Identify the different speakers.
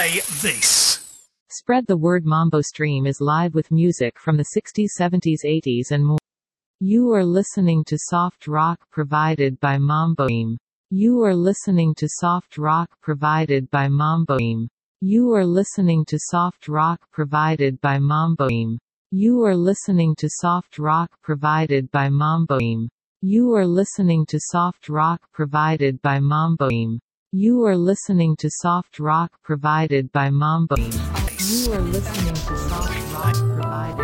Speaker 1: play this.
Speaker 2: Spread the word. Mambo Stream is live with music from the 60s, 70s, 80s and more. You are listening to soft rock provided by Mambo Stream. You are listening to soft rock provided by Mambo Stream. You are listening to soft rock provided by Mambo Stream. You are listening to soft rock provided by Mambo Stream. You are listening to soft rock provided by Mambo Stream. You are listening to soft rock provided by Mambo Stream. You are listening to soft rock provided